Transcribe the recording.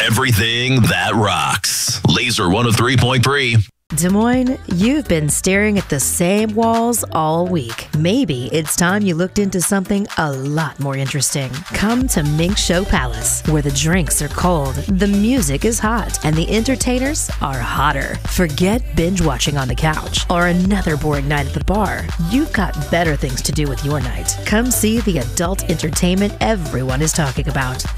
everything that rocks. Laser 103.3. Des Moines, you've been staring at the same walls all week. Maybe it's time you looked into something a lot more interesting. Come to Mink Show Palace, where the drinks are cold, the music is hot, and the entertainers are hotter. Forget binge watching on the couch or another boring night at the bar. You've got better things to do with your night. Come see the adult entertainment everyone is talking about.